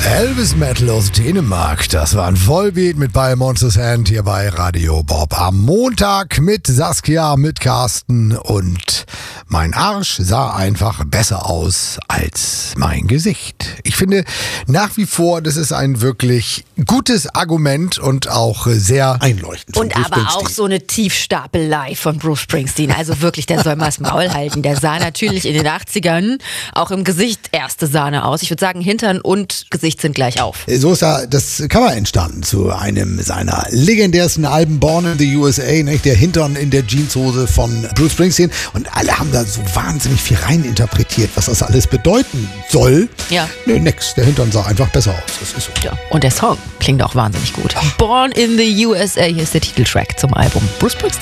Elvis Metal aus Dänemark, das war ein Vollbeat mit bei Monsters Hand hier bei Radio Bob. Am Montag mit Saskia, mit Carsten und mein Arsch sah einfach besser aus als mein Gesicht. Ich finde nach wie vor, das ist ein wirklich gutes Argument und auch sehr einleuchtend. Und aber auch so eine Tiefstapelei von Bruce Springsteen. Also wirklich, der soll mal das Maul halten. Der sah natürlich in den 80ern auch im Gesicht erste Sahne aus. Ich würde sagen, Hintern und Gesicht sind gleich auf. So ist ja das Cover entstanden zu einem seiner legendärsten Alben, Born in the USA, nicht? Der Hintern in der Jeanshose von Bruce Springsteen. Und alle haben da so wahnsinnig viel reininterpretiert, was das alles bedeuten soll. Ja. Nee, nix. Der Hintern sah einfach besser aus. Das ist so. Ja. Und der Song klingt auch wahnsinnig gut. Born in the USA, hier ist der Titeltrack zum Album. Bruce Springsteen.